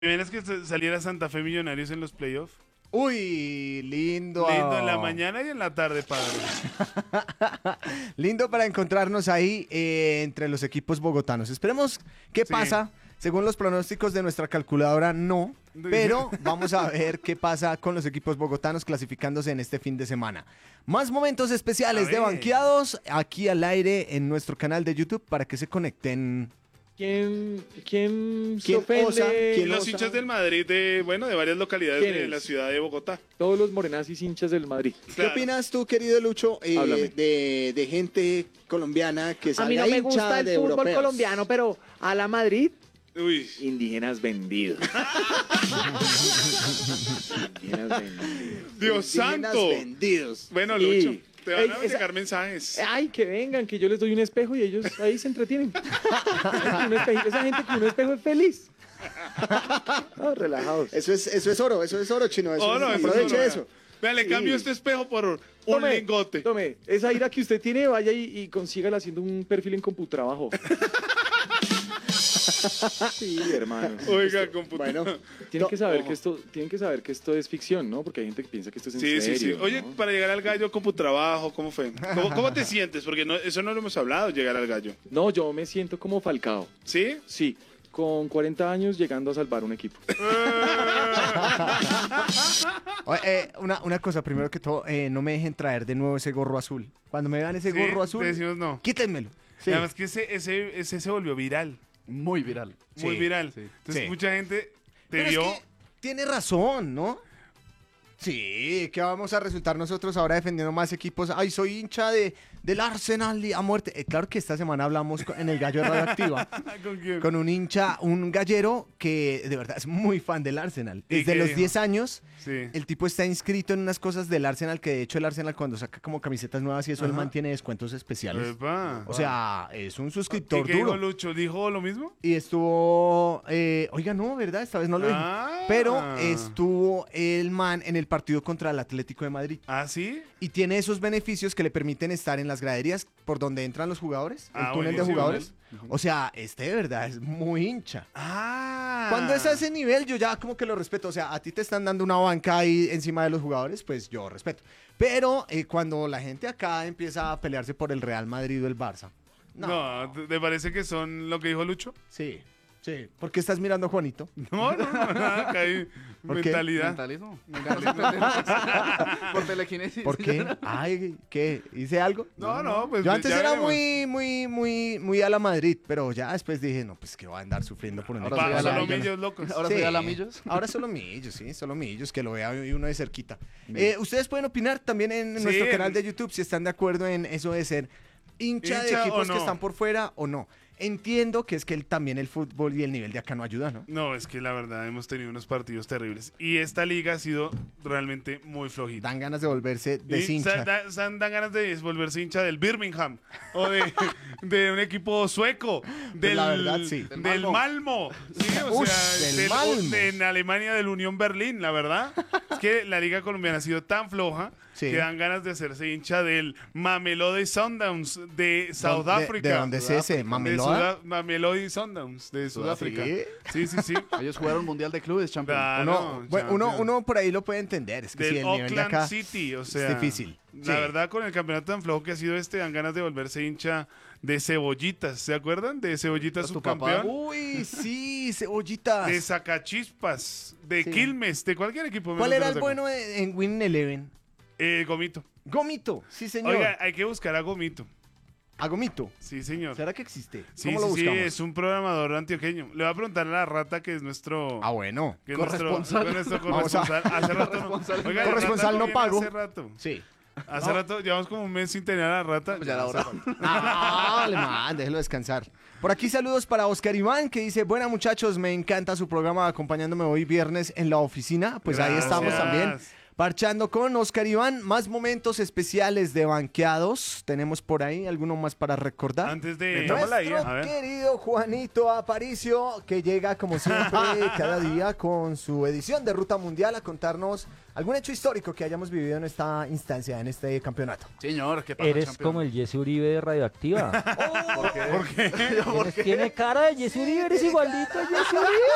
¿Ves que saliera Santa Fe Millonarios en los playoffs? Uy, lindo. Lindo en la mañana y en la tarde, padre. Lindo para encontrarnos ahí entre los equipos bogotanos. Esperemos qué pasa. Según los pronósticos de nuestra calculadora, no. Pero vamos a ver qué pasa con los equipos bogotanos clasificándose en este fin de semana. Más momentos especiales de banqueados aquí al aire en nuestro canal de YouTube para que se conecten. ¿Quién se ofende? ¿Quién los hinchas del Madrid de varias localidades de la ciudad de Bogotá? Todos los morenazis hinchas del Madrid. Claro. ¿Qué opinas tú, querido Lucho, de gente colombiana que salga hincha de A mí no me gusta el fútbol europeos colombiano, pero a la Madrid, uy, indígenas vendidos. Dios santo. Vendidos. Bueno, Lucho. Te van a llegar mensajes. Ay, que vengan, que yo les doy un espejo y ellos ahí se entretienen. Esa gente con un espejo es feliz. No, relajados. Eso es oro, chino. Aproveche eso. Vea, le cambio este espejo por un lingote. Tome, esa ira que usted tiene, vaya y consígala haciendo un perfil en Computrabajo. Sí, hermano. Oiga, bueno, tienen que saber que esto es ficción, ¿no? Porque hay gente que piensa que esto es en serio. Sí. Oye, ¿no? Para llegar al gallo, Computrabajo, ¿cómo fue? ¿Cómo te sientes? Porque eso no lo hemos hablado, llegar al gallo. No, yo me siento como Falcao. ¿Sí? Sí, con 40 años llegando a salvar un equipo. Una cosa, primero que todo, no me dejen traer de nuevo ese gorro azul. Cuando me vean ese gorro azul, decimos no. Quítenmelo. Sí. Además que ese se volvió viral. Muy viral. Muy viral. Sí. Entonces mucha gente Pero vio. es que tiene razón, ¿no? Sí, que vamos a resultar nosotros ahora defendiendo más equipos. Ay, soy hincha del Arsenal a muerte. Claro que esta semana hablamos en el Gallo de Radioactiva. ¿Con quién? Con un hincha, un gallero que de verdad es muy fan del Arsenal. Desde los 10 años, el tipo está inscrito en unas cosas del Arsenal, que de hecho el Arsenal cuando saca como camisetas nuevas y eso, él mantiene descuentos especiales. Epa. O sea, es un suscriptor ¿Y qué duro. dijo Lucho? ¿Dijo lo mismo? Y estuvo, oiga, no, ¿verdad? Esta vez no lo dijo. Pero estuvo el man en el partido contra el Atlético de Madrid. ¿Ah, sí? Y tiene esos beneficios que le permiten estar en las graderías por donde entran los jugadores, el túnel de jugadores. O sea, de verdad es muy hincha. Cuando es a ese nivel, yo ya como que lo respeto. O sea, a ti te están dando una banca ahí encima de los jugadores, pues yo respeto. Pero cuando la gente acá empieza a pelearse por el Real Madrid o el Barça. No, ¿te parece que son lo que dijo Lucho? Sí. ¿Por qué estás mirando a Juanito? No, nada, acá hay mentalidad. Mentalismo. Por telequinesis. ¿Por qué? Ay, ¿qué? ¿Hice algo? No, pues yo antes ya era veremos. muy a la Madrid, pero ya después dije, no, pues que voy a andar sufriendo por un equipo. Solo millos locos. Ahora soy a la millos. Ahora solo millos, sí, solo millos, que lo vea uno de cerquita. Ustedes pueden opinar también en nuestro canal de YouTube si están de acuerdo en eso de ser hincha de equipos que están por fuera o no. Entiendo que es que también el fútbol y el nivel de acá no ayuda, ¿no? No, es que la verdad hemos tenido unos partidos terribles. Y esta liga ha sido realmente muy flojita. Dan ganas de volverse deshincha. Dan ganas de volverse hincha del Birmingham. O de un equipo sueco. La verdad, sí. Del Malmo. Sí, o sea, del Malmo. En Alemania del Unión Berlín, la verdad. Es que la liga colombiana ha sido tan floja que dan ganas de hacerse hincha del Mamelodi Sundowns de Sudáfrica. ¿De dónde es ese? ¿Mamelodi? Mamelodi Sundowns de Sudáfrica. ¿Sí? Sí. Ellos jugaron Mundial de Clubes, champion. Uno por ahí lo puede entender. Es que del el nivel Auckland de acá City, o sea, es difícil. La verdad, con el campeonato tan flojo que ha sido dan ganas de volverse hincha de Cebollitas. ¿Se acuerdan? De Cebollitas subcampeón. Uy, sí, Cebollitas. De Sacachispas, de Quilmes, de cualquier equipo. ¿Cuál era el bueno en Win Eleven? Gomito. Gomito, sí, señor. Oiga, hay que buscar a Gomito. ¿A Gomito? Sí, señor. ¿Será que existe? Sí, ¿Cómo lo buscamos? Sí, es un programador antioqueño. Le voy a preguntar a la rata que es nuestro... bueno. Que es corresponsal. nuestro corresponsal. Hace rato Oiga, corresponsal no pago. Hace rato. Sí. Hace rato, llevamos como un mes sin tener a la rata. Ya era hora. No, déjelo descansar. Por aquí saludos para Oscar Iván, que dice, buena muchachos, me encanta su programa acompañándome hoy viernes en la oficina. Pues ahí estamos también. Parchando con Oscar Iván, más momentos especiales de banqueados. ¿Tenemos por ahí alguno más para recordar? Antes de... Nuestro querido Juanito Aparicio, que llega como siempre cada día con su edición de Ruta Mundial a contarnos algún hecho histórico que hayamos vivido en esta instancia, en este campeonato. Señor, ¿qué pasa, Eres champion? como el Jesse Uribe de Radioactiva. ¿Por qué? ¿Por qué? Tiene cara de Jesse Uribe, eres igualito a Jesse Uribe.